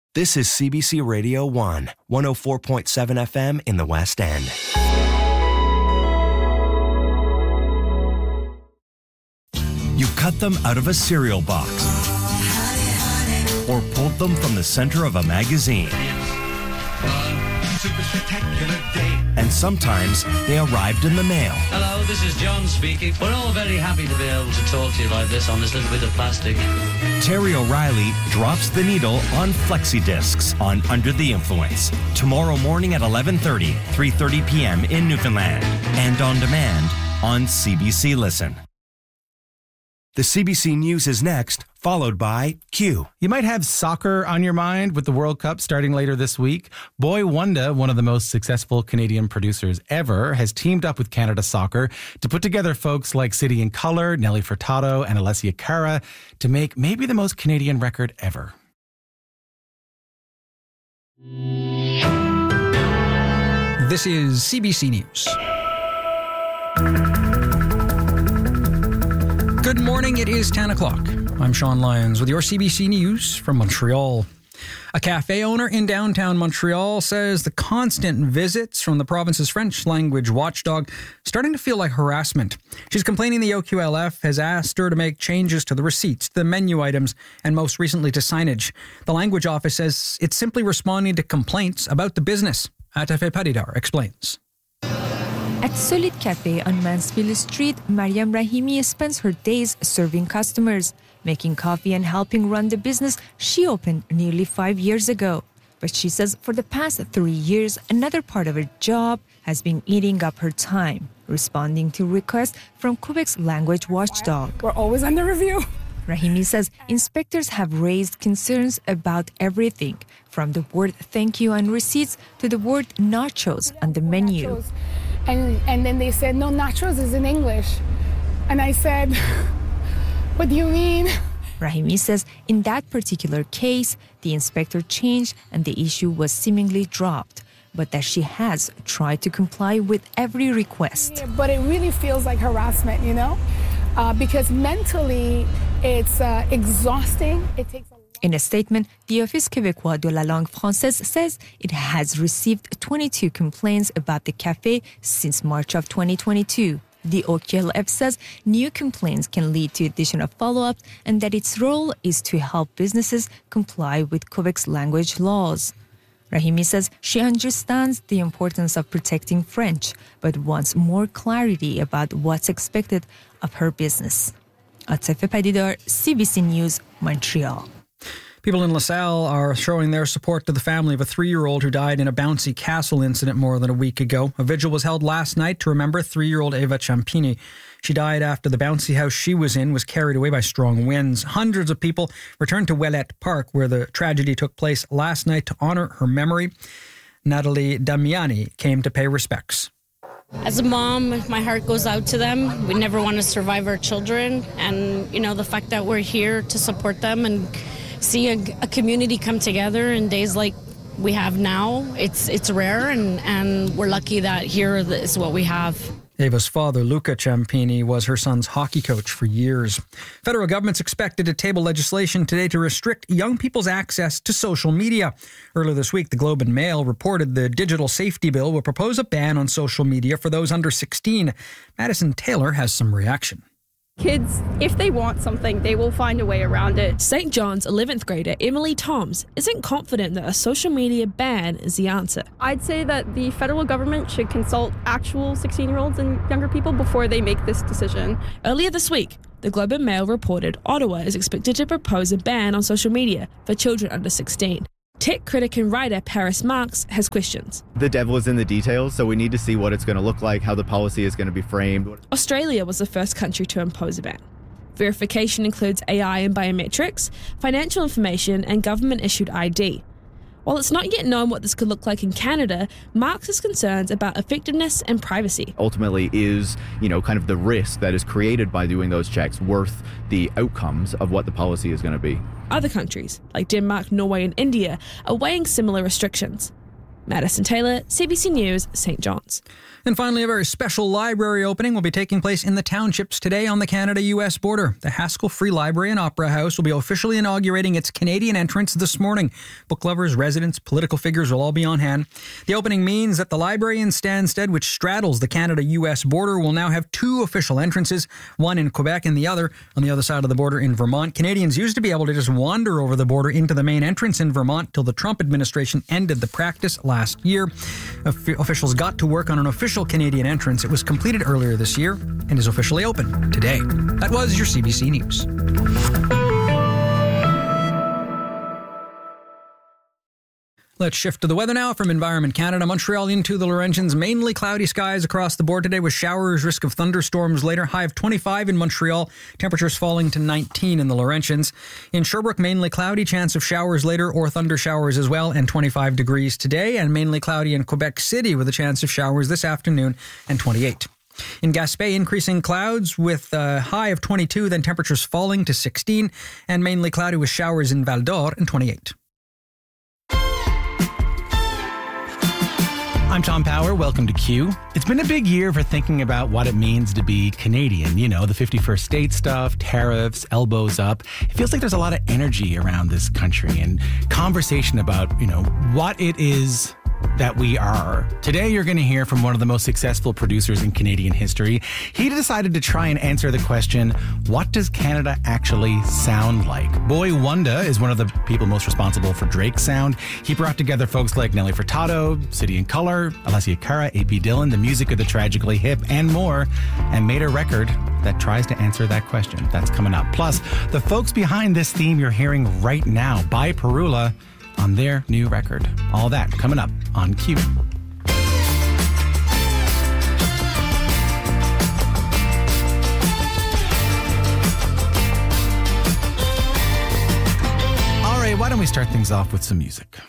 This is CBC Radio 1, 104.7 FM in the West End. You cut them out of a cereal box or pulled them from the center of a magazine. Super spectacular day. And sometimes they arrived in the mail. Hello, this is John speaking. We're all very happy to be able to talk to you like this on this little bit of plastic. Terry O'Reilly drops the needle on flexi discs on Under the Influence. Tomorrow morning at 11:30, 3:30 p.m. in Newfoundland. And on demand on CBC Listen. The CBC News is next, followed by Q. You might have soccer on your mind with the World Cup starting later this week. Boy Wonder, one of the most successful Canadian producers ever, has teamed up with Canada Soccer to put together folks like City in Colour, Nelly Furtado, and Alessia Cara to make maybe the most Canadian record ever. This is CBC News. Good morning, it is 10 o'clock. I'm Sean Lyons with your CBC News from Montreal. A cafe owner in downtown Montreal says the constant visits from the province's French language watchdog starting to feel like harassment. She's complaining the OQLF has asked her to make changes to the receipts, the menu items, and most recently to signage. The language office says it's simply responding to complaints about the business. Atafe Padidar explains. At Solid Cafe on Mansfield Street, Mariam Rahimi spends her days serving customers, making coffee and helping run the business she opened nearly 5 years ago. But she says for the past 3 years, another part of her job has been eating up her time, responding to requests from Quebec's language watchdog. We're always under review. Rahimi says inspectors have raised concerns about everything, from the word thank you on receipts to the word nachos on the menu. Nachos. And then they said, no, nachos is in English. And I said, what do you mean? Rahimi says in that particular case, the inspector changed and the issue was seemingly dropped, but that she has tried to comply with every request. But it really feels like harassment, you know, because mentally it's exhausting. It takes a In a statement, the Office Québécois de la Langue Française says it has received 22 complaints about the café since March of 2022. The OQLF says new complaints can lead to additional follow-ups and that its role is to help businesses comply with Quebec's language laws. Rahimi says she understands the importance of protecting French, but wants more clarity about what's expected of her business. Atafe Padidar, CBC News, Montreal. People in LaSalle are showing their support to the family of a 3-year-old who died in a bouncy castle incident more than a week ago. A vigil was held last night to remember 3-year-old Eva Ciampini. She died after the bouncy house she was in was carried away by strong winds. Hundreds of people returned to Ouellette Park, where the tragedy took place last night, to honor her memory. Natalie Damiani came to pay respects. As a mom, my heart goes out to them. We never want to survive our children. And, you know, the fact that we're here to support them and see a community come together in days like we have now, it's rare, and we're lucky that here is what we have. Eva's father, Luca Ciampini, was her son's hockey coach for years. Federal government's expected to table legislation today to restrict young people's access to social media. Earlier this week, the Globe and Mail reported the digital safety bill will propose a ban on social media for those under 16. Madison Taylor has some reaction. Kids, if they want something, they will find a way around it. St. John's 11th grader Emily Toms isn't confident that a social media ban is the answer. I'd say that the federal government should consult actual 16-year-olds and younger people before they make this decision. Earlier this week, the Globe and Mail reported Ottawa is expected to propose a ban on social media for children under 16. Tech critic and writer Paris Marx has questions. The devil is in the details, so we need to see what it's going to look like, how the policy is going to be framed. Australia was the first country to impose a ban. Verification includes AI and biometrics, financial information, and government-issued ID. While it's not yet known what this could look like in Canada, Marx has concerns about effectiveness and privacy. Ultimately, is, kind of the risk that is created by doing those checks worth the outcomes of what the policy is going to be? Other countries, like Denmark, Norway, and India, are weighing similar restrictions. Madison Taylor, CBC News, St. John's. And finally, a very special library opening will be taking place in the townships today on the Canada-US border. The Haskell Free Library and Opera House will be officially inaugurating its Canadian entrance this morning. Book lovers, residents, political figures will all be on hand. The opening means that the library in Stansted, which straddles the Canada-US border, will now have two official entrances, one in Quebec and the other on the other side of the border in Vermont. Canadians used to be able to just wander over the border into the main entrance in Vermont till the Trump administration ended the practice last year. Officials got to work on an official Canadian entrance. It was completed earlier this year and is officially open today. That was your CBC News. Let's shift to the weather now from Environment Canada. Montreal into the Laurentians. Mainly cloudy skies across the board today with showers, risk of thunderstorms later. High of 25 in Montreal. Temperatures falling to 19 in the Laurentians. In Sherbrooke, mainly cloudy. Chance of showers later or thunder showers as well. And 25 degrees today. And mainly cloudy in Quebec City with a chance of showers this afternoon and 28. In Gaspé, increasing clouds with a high of 22. Then temperatures falling to 16. And mainly cloudy with showers in Val d'Or and 28. I'm Tom Power. Welcome to Q. It's been a big year for thinking about what it means to be Canadian. You know, the 51st state stuff, tariffs, elbows up. It feels like there's a lot of energy around this country and conversation about, what it is that we are. Today, you're going to hear from one of the most successful producers in Canadian history. He decided to try and answer the question, what does Canada actually sound like? Boy Wonder is one of the people most responsible for Drake's sound. He brought together folks like Nelly Furtado, City and Colour, Alessia Cara, AP Dillon, the music of the Tragically Hip, and more, and made a record that tries to answer that question. That's coming up. Plus, the folks behind this theme you're hearing right now, by Perula, on their new record. All that coming up on Q. All right, why don't we start things off with some music?